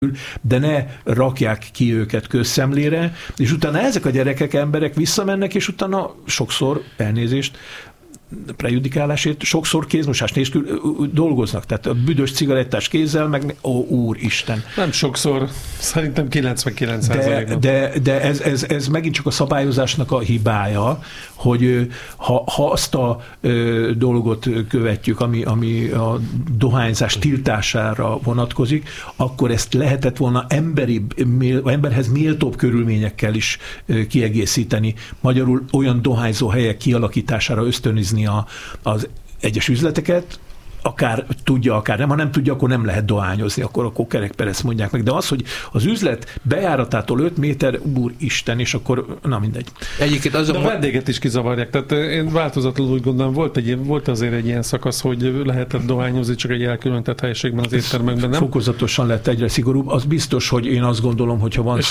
de ne rakják ki őket közszemlére, és utána ezek a gyerekek, emberek visszamennek, és utána sokszor, elnézést, prejudikálásért, sokszor kézmosás nélkül dolgoznak. Tehát a büdös cigarettás kézzel, meg úristen. Nem sokszor, szerintem 99%-ban. De ez megint csak a szabályozásnak a hibája, hogy ha azt a dolgot követjük, ami a dohányzás tiltására vonatkozik, akkor ezt lehetett volna emberhez méltóbb körülményekkel is kiegészíteni. Magyarul olyan dohányzó helyek kialakítására ösztönözni az egyes üzleteket, akár tudja, akár nem. Ha nem tudja, akkor nem lehet dohányozni, akkor kerekperezt mondják meg. De az, hogy az üzlet bejáratától 5 méter, úristen, és akkor, na mindegy. Egyébként az de a vendéget is kizavarják. Tehát én változatlanul úgy gondolom, volt azért egy ilyen szakasz, hogy lehetett dohányozni csak egy elkülönített helyiségben az éttermekben, nem? Fokozatosan lett egyre szigorúbb. Az biztos, hogy én azt gondolom, hogyha van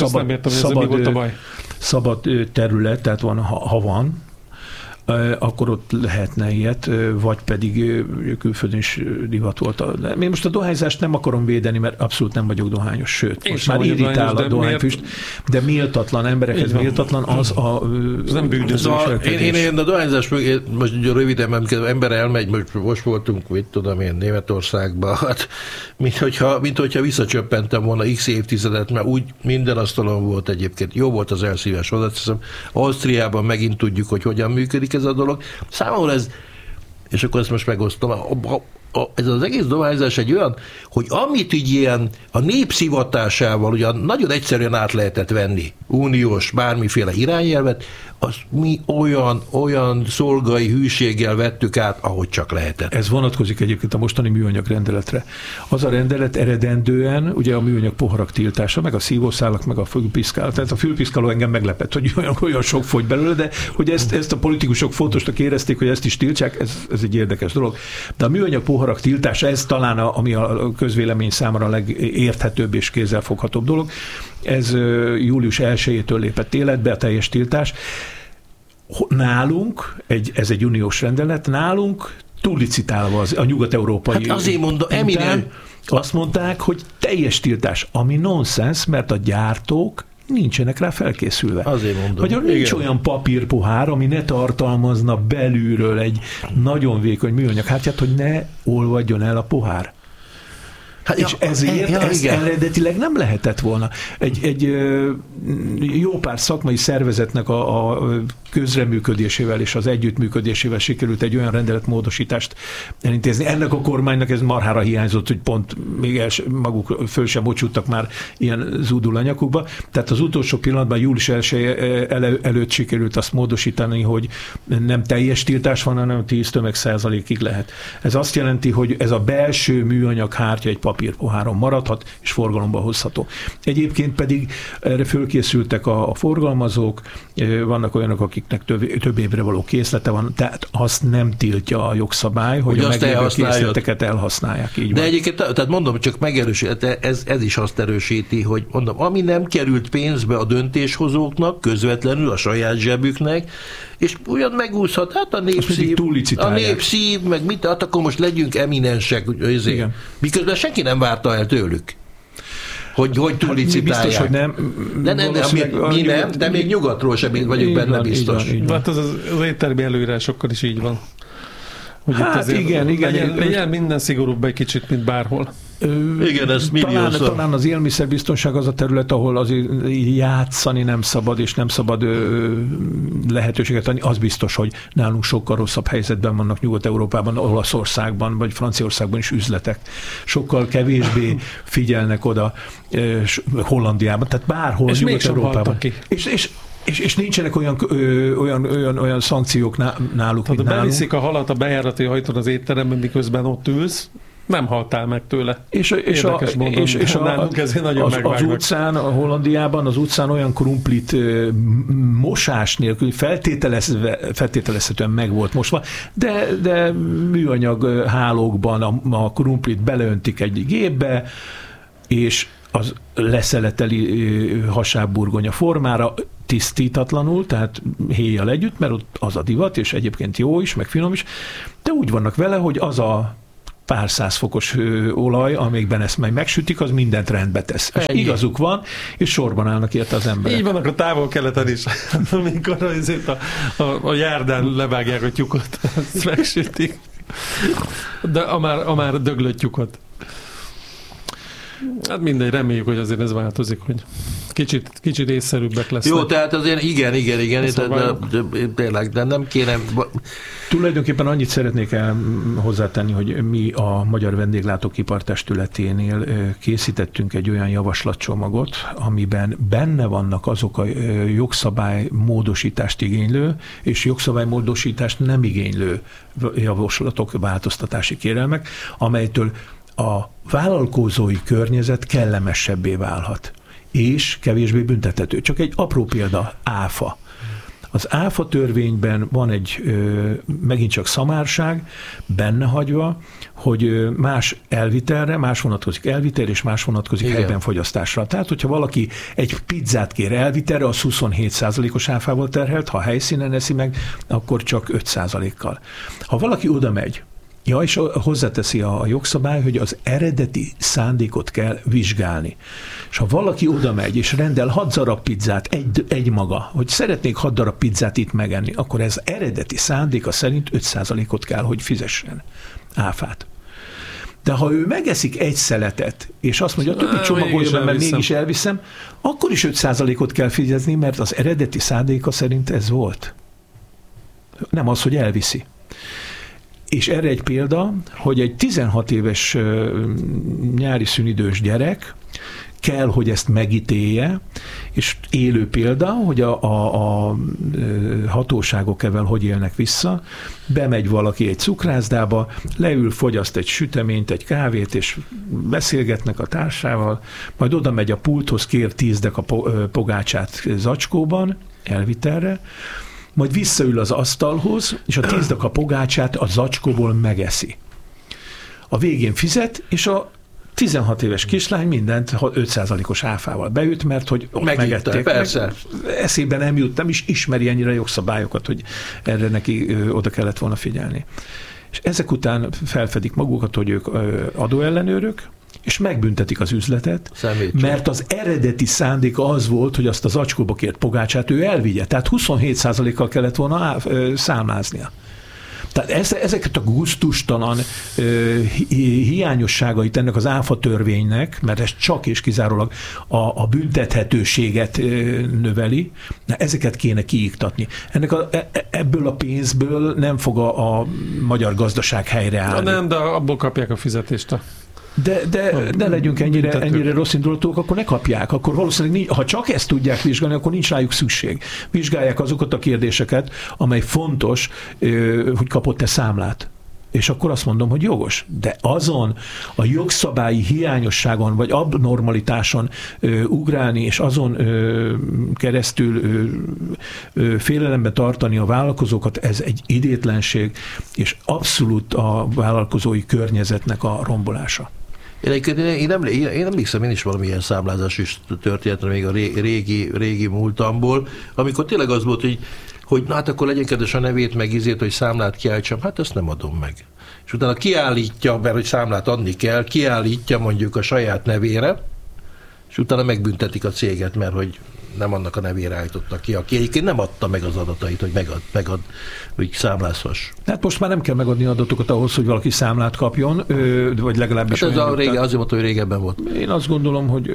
szabad terület, tehát ha van, akkor ott lehetne ilyet, vagy pedig külföldön is divat volt. Én most a dohányzást nem akarom védeni, mert abszolút nem vagyok dohányos, sőt, most már irritál a dohányfüst, de méltatlan emberekhez méltatlan az a nem bűnöző. Én a dohányzás mögé, most röviden, amikor ember elmegy, most voltunk, mit tudom én, Németországban, hát, mint hogyha visszacsöppentem volna x évtizedet, mert úgy minden asztalon volt egyébként. Jó volt az elszívás, hozzáteszem. Ausztriában megint tudjuk, hogy hogyan működik ez a dolog. Számomra ez, és akkor ezt most megosztom, ez az egész dohányzás egy olyan, hogy amit így ilyen a népszivatásával ugyan nagyon egyszerűen át lehetett venni, uniós bármiféle irányelvet, azt mi olyan szolgai hűséggel vettük át, ahogy csak lehetett. Ez vonatkozik egyébként a mostani műanyag rendeletre. Az a rendelet eredendően ugye a műanyag poharak tiltása, meg a szívószálak, meg a fülpiszkáló. Tehát a fülpiszkáló engem meglepett, hogy olyan sok fogy belőle, de hogy ezt a politikusok fontosnak érezték, hogy ezt is tiltsák, ez egy érdekes dolog. De a műanyag poharak tiltása, ez talán ami a közvélemény számára a legérthetőbb és kézzelfoghatóbb dolog. Ez július 1-től lépett életbe, a teljes tiltás. Nálunk, ez egy uniós rendelet, nálunk túllicitálva a nyugat-európai... Hát azért mondom, azt mondták, hogy teljes tiltás, ami nonsens, mert a gyártók nincsenek rá felkészülve. Azért mondom. Hogy nincs olyan papírpohár, ami ne tartalmazna belülről egy nagyon vékony műanyaghártyát, hogy ne olvadjon el a pohár. Hát és ezért ezt eredetileg nem lehetett volna. Egy jó pár szakmai szervezetnek a közreműködésével és az együttműködésével sikerült egy olyan rendeletmódosítást elintézni. Ennek a kormánynak ez marhára hiányzott, hogy pont még maguk föl sem bocsúttak már ilyen zúdul a nyakukba. Tehát az utolsó pillanatban, július 1 előtt sikerült azt módosítani, hogy nem teljes tiltás van, hanem 10% lehet. Ez azt jelenti, hogy ez a belső műanyag hártya egy papírpoháron maradhat, és forgalomba hozható. Egyébként pedig erre fölkészültek a forgalmazók, vannak olyanok, akiknek több évre való készlete van, tehát azt nem tiltja a jogszabály, hogy a meglévő készleteket elhasználják. Így de van. egyébként, tehát mondom, csak megerősíti, ez is azt erősíti, hogy mondom, ami nem került pénzbe a döntéshozóknak, közvetlenül a saját zsebüknek, és olyan megúszhat, hát a népszív, meg mit, hát akkor most legyünk eminensek, miközben senki nem várta el tőlük, hogy túllicitálják. Biztos, hogy nem. Mi nem, de még nyugatról sem vagyok benne biztos. Így van. Hát az éttermi előírásokkal is így van. Hogy hát igen. Legyen minden szigorúbb egy kicsit, mint bárhol. Igen, ez talán az élelmiszerbiztonság az a terület, ahol azért játszani nem szabad, és nem szabad lehetőséget adni. Az biztos, hogy nálunk sokkal rosszabb helyzetben vannak Nyugat-Európában, Olaszországban, vagy Franciaországban is üzletek. Sokkal kevésbé figyelnek oda Hollandiában, tehát bárhol Nyugat-Európában. És nincsenek olyan szankciók náluk, mint nálunk. Beviszik a halat a bejárati ajtón az étteremben, miközben ott ülsz, nem haltál meg tőle. És az utcán, a Hollandiában, az utcán olyan krumplit mosás nélkül feltételezhetően meg volt mosva, de műanyag hálókban a krumplit beleöntik egy gépbe, és az leszeleteli hasábburgonya formára, tisztítatlanul, tehát héjjal együtt, mert ott az a divat, és egyébként jó is, meg finom is, de úgy vannak vele, hogy az a pár száz fokos olaj, amikben ezt majd megsütik, az mindent rendbe tesz. És igazuk van, és sorban állnak érte az emberek. Így vannak a Távol-Keleten is, amikor a járdán levágják a tyukot, azt megsütik. De a már döglött tyukot. Hát mindegy, reméljük, hogy azért ez változik, hogy kicsit észszerűbbek lesznek. Jó, tehát azért igen, de nem kéne... Tulajdonképpen annyit szeretnék hozzátenni, hogy mi a Magyar Vendéglátóipar Testületénél készítettünk egy olyan javaslatcsomagot, amiben benne vannak azok a jogszabálymódosítást igénylő és jogszabálymódosítást nem igénylő javaslatok, változtatási kérelmek, amelytől a vállalkozói környezet kellemesebbé válhat, és kevésbé büntethető. Csak egy apró példa, áfa. Az áfa törvényben van egy megint csak szamárság benne hagyva, hogy más elvitelre, más vonatkozik elvitelre, és más vonatkozik helyben fogyasztásra. Tehát, hogyha valaki egy pizzát kér elvitelre, az 27%-os áfával terhelt, ha helyszínen eszi meg, akkor csak 5%-kal. Ha valaki oda megy, és hozzáteszi a jogszabály, hogy az eredeti szándékot kell vizsgálni. És ha valaki oda megy, és rendel 6 darab pizzát egy maga, hogy szeretnék 6 darab pizzát itt megenni, akkor ez eredeti szándéka szerint 5%-ot kell, hogy fizessen áfát. De ha ő megeszik egy szeletet, és azt mondja, a többi csomagolja, mert mégis elviszem, akkor is 5%-ot kell fizetni, mert az eredeti szándéka szerint ez volt. Nem az, hogy elviszi. És erre egy példa, hogy egy 16 éves nyári szünidős gyerek kell, hogy ezt megítélje, és élő példa, hogy a hatóságok ezzel hogy élnek vissza, bemegy valaki egy cukrászdába, leül, fogyaszt egy süteményt, egy kávét, és beszélgetnek a társával, majd oda megy a pulthoz, kér 10 deka pogácsát zacskóban, elvitelre, majd visszaül az asztalhoz, és a 10 deka pogácsát a zacskóból megeszi. A végén fizet, és a 16 éves kislány mindent 5%-os áfával beüt, mert hogy megették. Persze. Eszébe nem jut, nem is ismeri ennyire jogszabályokat, hogy erre neki oda kellett volna figyelni. És ezek után felfedik magukat, hogy ők adóellenőrök, és megbüntetik az üzletet, mert az eredeti szándéka az volt, hogy azt az zacskóba kért pogácsát ő elvigye. Tehát 27%-kal kellett volna számláznia. Tehát ezeket a gusztustalan hiányosságait ennek az áfa törvénynek, mert ez csak és kizárólag a büntethetőséget növeli, ezeket kéne kiiktatni. Ebből a pénzből nem fog a magyar gazdaság helyreállni. Nem, de abból kapják a fizetést. De ne legyünk ennyire rossz indulatok, akkor ne kapják. Akkor valószínűleg, ha csak ezt tudják vizsgálni, akkor nincs rájuk szükség. Vizsgálják azokat a kérdéseket, amely fontos, hogy kapott-e számlát. És akkor azt mondom, hogy jogos. De azon a jogszabályi hiányosságon, vagy abnormalitáson ugrálni, és azon keresztül félelembe tartani a vállalkozókat, ez egy idétlenség, és abszolút a vállalkozói környezetnek a rombolása. Én emlékszem, én is valamilyen számlázás is történetre még a régi múltamból, amikor tényleg az volt, hogy na hát akkor legyen kedves a nevét, meg izét, hogy számlát kiállítsam, hát ezt nem adom meg. És utána kiállítja, mert hogy számlát adni kell, kiállítja mondjuk a saját nevére, és utána megbüntetik a céget, mert hogy nem annak a nevére állítottak ki, aki egyébként nem adta meg az adatait, hogy megad hogy számlázhass. Hát most már nem kell megadni adatokat ahhoz, hogy valaki számlát kapjon, vagy legalábbis... Hát ez azért mondta, hogy régebben volt. Én azt gondolom, hogy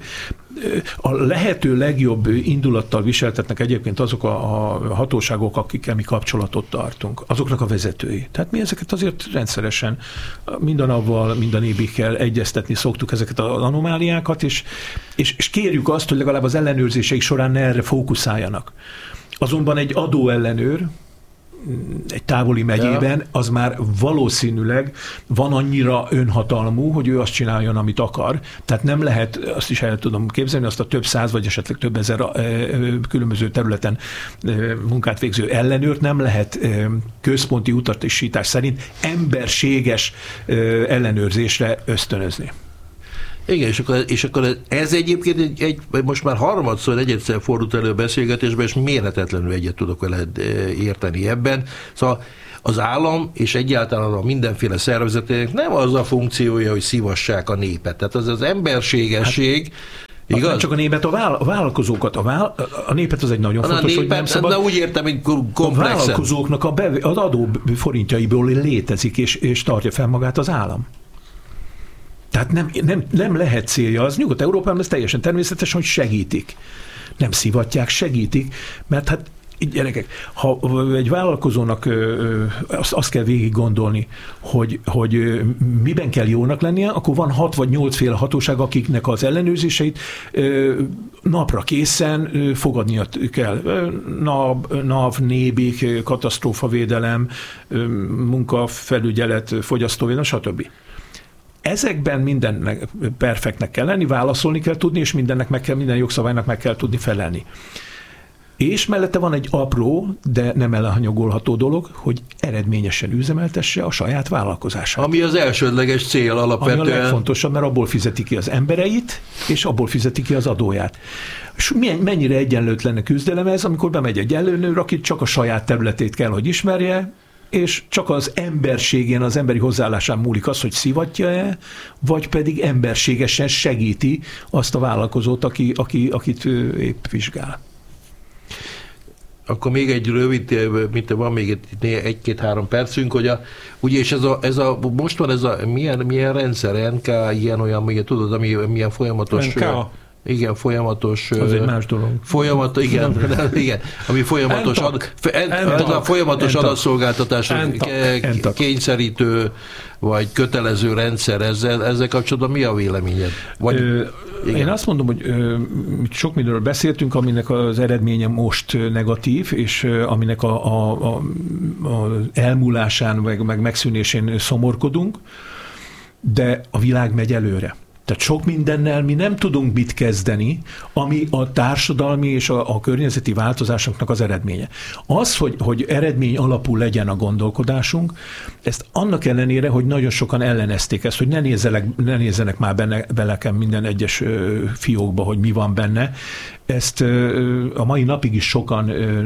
a lehető legjobb indulattal viseltetnek egyébként azok a hatóságok, akikkel mi kapcsolatot tartunk, azoknak a vezetői. Tehát mi ezeket azért rendszeresen mind a NAV-val, mind a NÉBIK-kel egyeztetni szoktuk ezeket az anomáliákat, és kérjük azt, hogy legalább az ellenőrzéseik során ne erre fókuszáljanak. Azonban egy adóellenőr, egy távoli megyében, az már valószínűleg van annyira önhatalmú, hogy ő azt csináljon, amit akar. Tehát nem lehet, azt is el tudom képzelni, azt a több száz, vagy esetleg több ezer különböző területen munkát végző ellenőrt nem lehet központi utasítás szerint emberséges ellenőrzésre ösztönözni. Igen, és akkor ez egyébként most már harmadszor egyszer fordult elő a beszélgetésben, és mérhetetlenül egyet tudok vele érteni ebben. Szóval az állam és egyáltalán a mindenféle szervezetének nem az a funkciója, hogy szívassák a népet. Tehát az emberségesség, igaz? Nem csak a népet, a vállalkozókat. A népet az egy nagyon fontos, hogy nem szabad. De úgy értem, hogy komplexen. A vállalkozóknak az adó forintjaiból létezik, és tartja fel magát az állam. Tehát nem lehet célja az. Nyugat-Európában ez teljesen természetes, hogy segítik. Nem szivatják, segítik, mert hát gyerekek, ha egy vállalkozónak azt kell végig gondolni, hogy miben kell jónak lennie, akkor van 6 vagy 8 féle hatóság, akiknek az ellenőrzéseit napra készen fogadnia kell. NAV, NÉBIK, katasztrófavédelem, munkafelügyelet, fogyasztóvédelem, stb. Ezekben mindennek perfektnek kell lenni, válaszolni kell tudni, és minden jogszabálynak meg kell tudni felelni. És mellette van egy apró, de nem elhanyagolható dolog, hogy eredményesen üzemeltesse a saját vállalkozását. Ami az elsődleges cél alapvetően. Ami a legfontosabb, mert abból fizeti ki az embereit, és abból fizeti ki az adóját. És mennyire egyenlőtlen küzdelem ez, amikor bemegy egy ellenőr, aki csak a saját területét kell, hogy ismerje, és csak az emberségén, az emberi hozzáállásán múlik az, hogy szivatja-e, vagy pedig emberségesen segíti azt a vállalkozót, akit épp vizsgál. Akkor még egy rövid, mint van még 1-2-3 percünk, hogy ugye, és most van ez a milyen rendszer, NK, ilyen-olyan, ugye, tudod, ami milyen folyamatos... NK. Igen, folyamatos... Az egy más dolog. Igen, ami folyamatos adatszolgáltatás kényszerítő, vagy kötelező rendszer, ezzel kapcsolatban mi a véleményed? Én azt mondom, hogy sok mindenről beszéltünk, aminek az eredménye most negatív, és aminek a elmúlásán, meg megszűnésén szomorkodunk, de a világ megy előre. Tehát sok mindennel mi nem tudunk mit kezdeni, ami a társadalmi és a környezeti változásoknak az eredménye. Az, hogy eredmény alapú legyen a gondolkodásunk, ezt annak ellenére, hogy nagyon sokan ellenezték ezt, hogy ne nézzenek már bele minden egyes fiókba, hogy mi van benne. Ezt a mai napig is sokan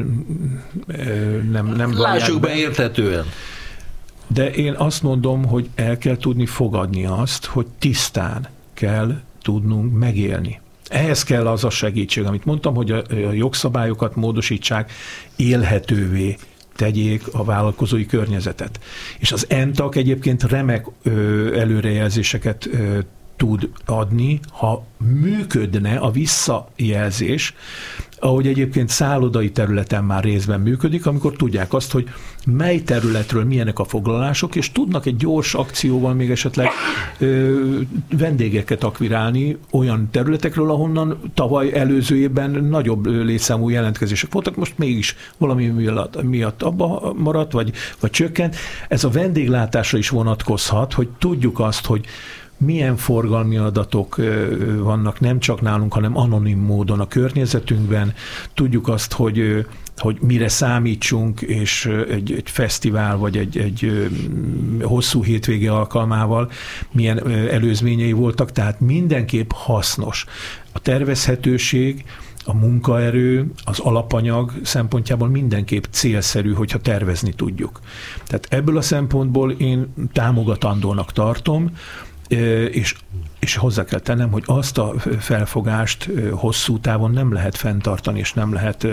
nem lássuk be érthetően. De én azt mondom, hogy el kell tudni fogadni azt, hogy tisztán kell tudnunk megélni. Ehhez kell az a segítség, amit mondtam, hogy a jogszabályokat módosítsák, élhetővé tegyék a vállalkozói környezetet. És az ENTAK egyébként remek előrejelzéseket tud adni, ha működne a visszajelzés, ahogy egyébként szállodai területen már részben működik, amikor tudják azt, hogy mely területről milyenek a foglalások, és tudnak egy gyors akcióval még esetleg vendégeket akvirálni olyan területekről, ahonnan tavaly előző évben nagyobb létszámú jelentkezések voltak, most mégis valami miatt abba maradt, vagy csökkent. Ez a vendéglátásra is vonatkozhat, hogy tudjuk azt, hogy milyen forgalmi adatok vannak nem csak nálunk, hanem anonim módon a környezetünkben. Tudjuk azt, hogy mire számítsunk, és egy fesztivál, vagy egy hosszú hétvége alkalmával milyen előzményei voltak, tehát mindenképp hasznos. A tervezhetőség, a munkaerő, az alapanyag szempontjából mindenképp célszerű, hogyha tervezni tudjuk. Tehát ebből a szempontból én támogatandónak tartom, és hozzá kell tennem, hogy azt a felfogást hosszú távon nem lehet fenntartani, és nem lehet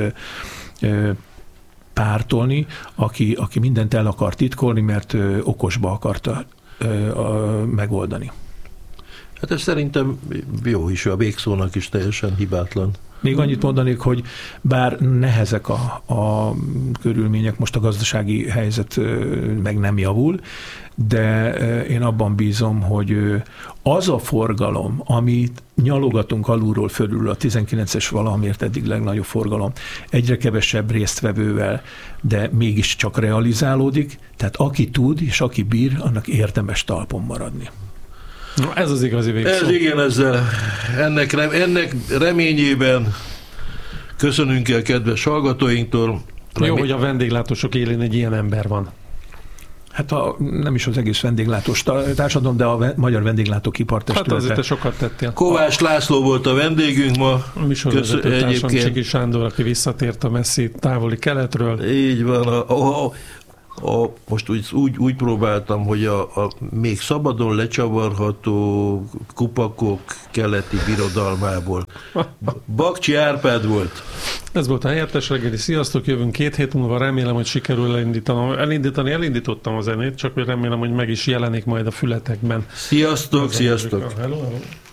pártolni, aki mindent el akar titkolni, mert okosba akarta megoldani. Hát ez szerintem jó is, a végszónak is teljesen hibátlan. Még annyit mondanék, hogy bár nehezek a körülmények, most a gazdasági helyzet meg nem javul, de én abban bízom, hogy az a forgalom, amit nyalogatunk alulról fölül, a 19-es valamiért eddig legnagyobb forgalom, egyre kevesebb résztvevővel, de mégis csak realizálódik, tehát aki tud és aki bír, annak érdemes talpon maradni. Na, ez az igazi végszó. Ez igen, ezzel ennek reményében köszönünk el kedves hallgatóinktól. Jó, hogy a vendéglátósok élén egy ilyen ember van. Hát nem is az egész vendéglátós társadalom, de a Magyar Vendéglátók Ipartestülete. Hát azért te sokat tettél. Kovács László volt a vendégünk ma. A műsorvezető társam Csiki Sándor, aki visszatért a messzi távoli keletről. Így van. most úgy próbáltam, hogy a még szabadon lecsavarható kupakok keleti birodalmából. Bakcsi Árpád volt. Ez volt a Helyettes Reggeli. Sziasztok, jövünk 2 hét múlva. Remélem, hogy sikerül elindítottam a zenét, csak remélem, hogy meg is jelenik majd a fületekben. Sziasztok, sziasztok. Hello.